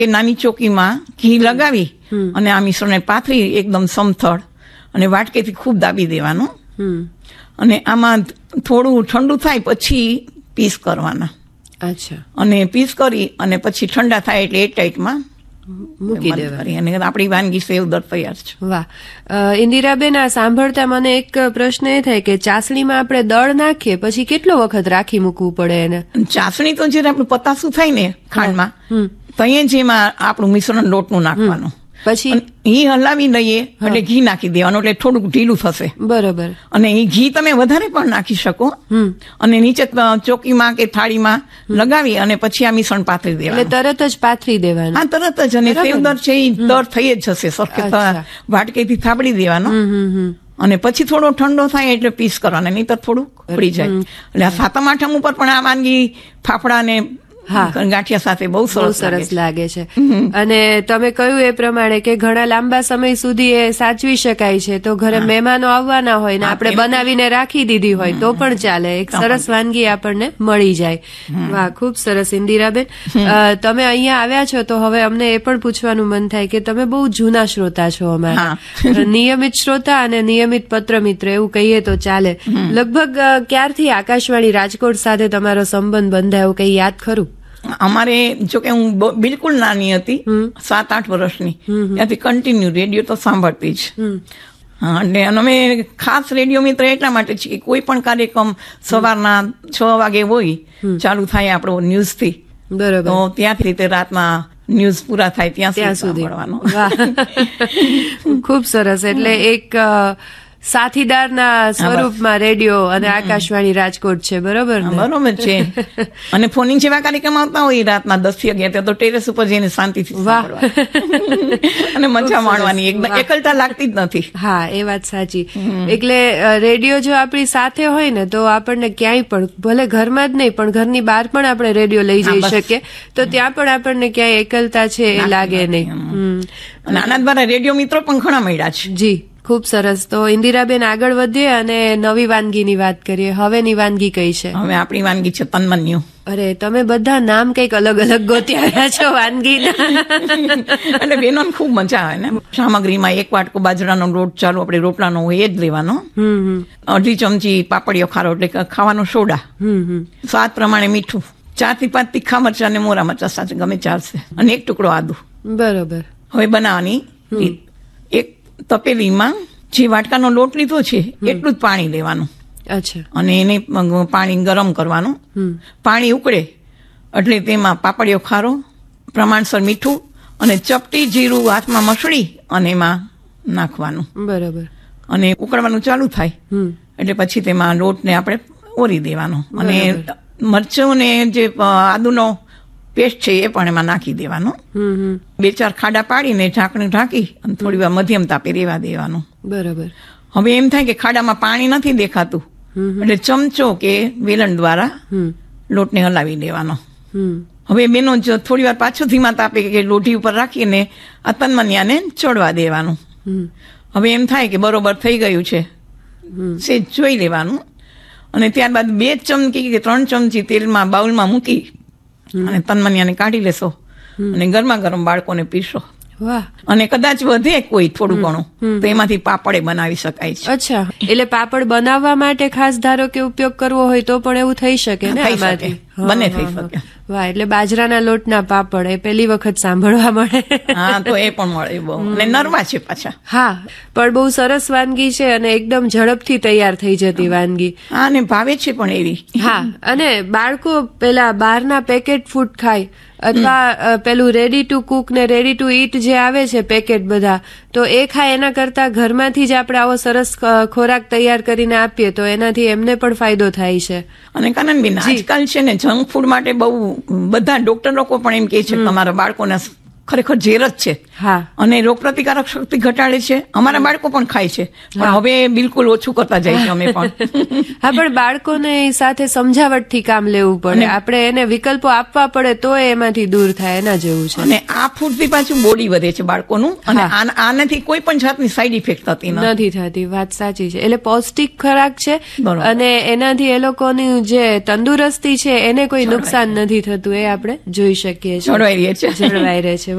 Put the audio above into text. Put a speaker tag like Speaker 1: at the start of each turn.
Speaker 1: એ નાની ચોકીમાં ઘી લગાવી અને આ મિશ્રણને પાથરી એકદમ સમથળ અને વાટકેથી ખૂબ દાબી દેવાનું અને આમાં થોડું ઠંડુ થાય પછી પીસ કરવાના.
Speaker 2: અચ્છા.
Speaker 1: અને પીસ કરી અને પછી ઠંડા થાય એટલે એ ટાઈટમાં
Speaker 2: મૂકી દેવાની
Speaker 1: અને આપણી વાનગી સેવદર તૈયાર છે.
Speaker 2: વાહ. ઇન્દિરાબેન, આ સાંભળતા મને એક પ્રશ્ન એ થાય કે ચાસણીમાં આપણે દળ નાખીએ પછી કેટલો વખત રાખી મૂકવું પડે એને?
Speaker 1: ચાસણી તો જયારે આપણું પતાસું થાય ને ખાંડમાં ત્યાં જેમાં આપણું મિશ્રણ લોટનું નાખવાનું,
Speaker 2: પછી
Speaker 1: ઘી હલાવી લઈએ એટલે ઘી નાખી દેવાનું એટલે થોડુંક ઢીલું થશે.
Speaker 2: બરોબર.
Speaker 1: અને એ ઘી તમે વધારે પણ નાખી શકો અને નીચે ચોકીમાં કે થાળીમાં લગાવી અને પછી આ મિશ્રણ પાથરી દેવાનું.
Speaker 2: એટલે તરત જ પાથરી દેવાનું?
Speaker 1: હા, તરત જ. અને સેવદર છે એ દર થઈ જ જશે સરખે, વાટકેથી થાબડી દેવાનો અને પછી થોડો ઠંડો થાય એટલે પીસ કરવાનો, નહીં તો થોડું ઉકળી જાય. એટલે આ સાતમ આઠમ ઉપર પણ આ વાનગી ફાફડા ને ગાંઠિયા સાથે બહુ સરસ
Speaker 2: લાગે છે. અને તમે કહ્યું એ પ્રમાણે કે ઘણા લાંબા સમય સુધી એ સાચવી શકાય છે, તો ઘરે મહેમાનો આવવાના હોય ને આપણે બનાવીને રાખી દીધી હોય તો પણ ચાલે, એક સરસ વાનગી આપણને મળી જાય. વાહ, ખૂબ સરસ. ઇન્દિરાબેન, તમે અહીંયા આવ્યા છો તો હવે અમને એ પણ પૂછવાનું મન થાય કે તમે બહુ જૂના શ્રોતા છો, અમારા નિયમિત શ્રોતા અને નિયમિત પત્ર મિત્ર એવું કહીએ તો ચાલે. લગભગ ક્યારથી આકાશવાણી રાજકોટ સાથે તમારો સંબંધ બંધાયો, કઈ યાદ ખરું?
Speaker 1: અમારે જોકે હું બિલકુલ નાની હતી, 7-8 વર્ષની, ત્યાંથી કન્ટિન્યુ રેડિયો તો સાંભળતી જ. અને અમે ખાસ રેડિયો મિત્ર એટલા માટે છે કે કોઈ પણ કાર્યક્રમ સવારના 6 વાગે હોય ચાલુ થાય આપણો ન્યૂઝ થી, બરોબર, તો ત્યાંથી રીતે રાતના ન્યૂઝ પૂરા થાય ત્યાં સુધી સાંભળવાનો.
Speaker 2: ખૂબ સરસ. એટલે એક સાથીદારના સ્વરૂપમાં રેડિયો અને આકાશવાણી રાજકોટ છે, બરોબર?
Speaker 1: બરોબર છે. અને ફોનિંગ જેવા કાર્યક્રમ આવતા હોય રાતના 10-11 તો ટેરેસ ઉપર જઈને શાંતિથી અને મજા માણવાની, એકદમ એકલતા લાગતી જ નથી.
Speaker 2: હા, એ વાત સાચી. એટલે રેડિયો જો આપણી સાથે હોય ને તો આપણને ક્યાંય પણ, ભલે ઘરમાં જ નહીં પણ ઘરની બહાર પણ આપણે રેડિયો લઈ જઈ શકીએ તો ત્યાં પણ આપણને ક્યાંય એકલતા છે એ લાગે નહીં.
Speaker 1: અને આના દ્વારા રેડિયો મિત્રો પણ ઘણા મળ્યા છે.
Speaker 2: જી, ખૂબ સરસ. તો ઇન્દિરાબેન, આગળ વધીએ અને નવી વાનગીની વાત કરીએ. હવેની વાનગી કઈ છે?
Speaker 1: હવે આપણી વાનગી છે તન્મન્યું.
Speaker 2: અરે, તમે બધા નામ કઈક અલગ અલગ ગોતી આવ્યા છો વાનગીના.
Speaker 1: એટલે બેનો ખૂબ મજા આવે ને. સામગ્રીમાં 1 વાટકો બાજરાનો લોટ, ચાલુ આપણે રોટલાનો હોય એ જ લેવાનો, 1/2 ચમચી પાપડીયો ખારો એટલે ખાવાનો સોડા, સ્વાદ પ્રમાણે મીઠું, 4 થી 5 તીખા મરચા અને મોરા મરચા સાથે ગમે ચાલશે, અને 1 ટુકડો આદુ.
Speaker 2: બરોબર.
Speaker 1: હવે બનાવવાની રીત: એક તપેલીમાં જે વાટકાનો લોટ લીધો છે એટલું જ પાણી લેવાનું.
Speaker 2: અચ્છા.
Speaker 1: અને એને પાણી ગરમ કરવાનું. પાણી ઉકળે એટલે તેમાં પાપડીયો ખારો, પ્રમાણસર મીઠું અને ચપટી જીરું હાથમાં મસળી અને એમાં નાખવાનું.
Speaker 2: બરાબર.
Speaker 1: અને ઉકળવાનું ચાલુ થાય એટલે પછી તેમાં લોટને આપણે ઓરી દેવાનો અને મરચું ને જે આદુનો પેસ્ટ છે એ પણ એમાં નાખી દેવાનો. 2-4 ખાડા પાડીને ઢાંકણી ઢાંકી અને થોડી વાર મધ્યમ તાપે રેવા દેવાનું.
Speaker 2: બરાબર.
Speaker 1: હવે એમ થાય કે ખાડામાં પાણી નથી દેખાતું એટલે ચમચો કે વેલણ દ્વારા લોટને હલાવી દેવાનો. હવે બેનો થોડી વાર પાછું ધીમા તાપે કે લોઢી ઉપર રાખીને આ તન્મન્યાને ચડવા દેવાનું. હવે એમ થાય કે બરોબર થઈ ગયું છે, સેજ જોઈ લેવાનું અને ત્યારબાદ 2 ચમચી કે 3 ચમચી તેલમાં બાઉલમાં મૂકી અને તન્મન્યાને કાઢી લેશો અને ગરમા ગરમ બાળકોને પીશો.
Speaker 2: વાહ.
Speaker 1: અને કદાચ વધે કોઈ થોડું ઘણું તો એમાંથી પાપડે બનાવી શકાય છે.
Speaker 2: અચ્છા, એટલે પાપડ બનાવવા માટે ખાસ ધારો કે ઉપયોગ કરવો હોય તો પણ એવું થઈ શકે ને?
Speaker 1: એમાંથી બને થઈ શકે.
Speaker 2: વાહ, એટલે બાજરાના લોટના પાપડ એ પહેલી વખત સાંભળવા મળે.
Speaker 1: હા, તો એ પણ મળે બહુ, અને નરવા છે પાછા.
Speaker 2: હા, પણ બહુ સરસ વાનગી છે અને એકદમ ઝડપથી તૈયાર થઈ જતી વાનગી.
Speaker 1: હા, અને ભાવે છે પણ એવી.
Speaker 2: હા, અને બાળકો પેલા બહારના પેકેટ ફૂડ ખાય અથવા પેલું રેડી ટુ કુક ને રેડી ટુ ઈટ જે આવે છે પેકેટ બધા, તો એ ખાય એના કરતા ઘરમાંથી જ આપણે આવો સરસ ખોરાક તૈયાર કરીને આપીએ તો એનાથી એમને પણ ફાયદો થાય છે.
Speaker 1: અને કાનનબેન, આજકાલ છે ને જંક ફૂડ માટે બહુ બધા ડોક્ટર લોકો પણ એમ કે છે કે તમારા બાળકોના ખરેખર ઝેર જ છે.
Speaker 2: હા
Speaker 1: અને રોગપ્રતિકારક શક્તિ ઘટાડે છે. અમારા બાળકો પણ ખાય છે, પણ હવે બિલકુલ ઓછું કરતા જાય છે અમે પણ.
Speaker 2: હા, પણ બાળકોને સાથે સમજાવટથી કામ લેવું પડે, આપણે એને વિકલ્પો આપવા પડે તો એમાંથી દૂર થાય, એના જેવું છે.
Speaker 1: અને આ ફૂડથી પાછું બોડી વધે છે બાળકોનું, અને આનાથી કોઈ પણ જાતની સાઈડ ઇફેક્ટ થતી
Speaker 2: નથી થતી. વાત સાચી છે. એટલે પૌષ્ટિક ખોરાક છે અને એનાથી એ લોકોની જે તંદુરસ્તી છે એને કોઈ નુકસાન નથી થતું, એ આપણે જોઈ શકીએ છીએ, જળવાઈ રહે છે.